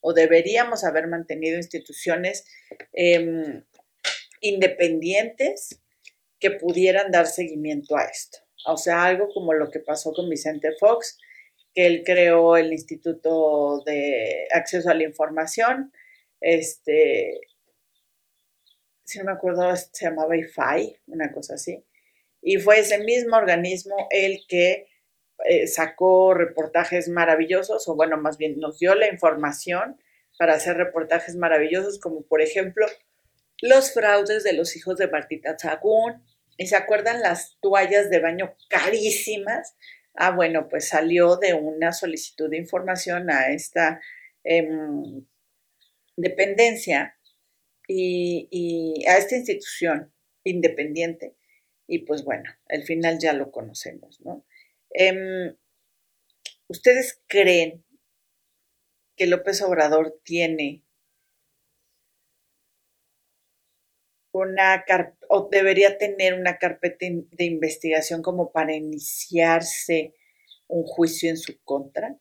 o deberíamos haber mantenido instituciones independientes que pudieran dar seguimiento a esto. O sea, algo como lo que pasó con Vicente Fox, que él creó el Instituto de Acceso a la Información, si no me acuerdo, se llamaba IFAI, una cosa así, y fue ese mismo organismo el que sacó reportajes maravillosos, o bueno, más bien nos dio la información para hacer reportajes maravillosos, como por ejemplo los fraudes de los hijos de Martita Sagún. ¿Y se acuerdan las toallas de baño carísimas? Ah, bueno, pues salió de una solicitud de información a esta eh, dependencia y a esta institución independiente. Y pues bueno, al final ya lo conocemos, ¿no? ¿Ustedes creen que López Obrador tiene o debería tener una carpeta de investigación como para iniciarse un juicio en su contra?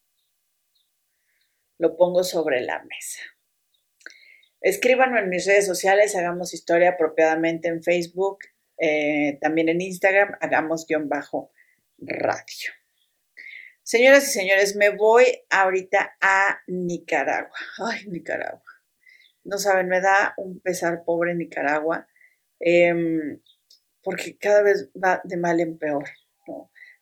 Lo pongo sobre la mesa. Escríbanlo en mis redes sociales, hagamos historia apropiadamente en Facebook, también en Instagram, hagamos-radio. Señoras y señores, me voy ahorita a Nicaragua. Ay, Nicaragua. No saben, me da un pesar pobre Nicaragua, porque cada vez va de mal en peor.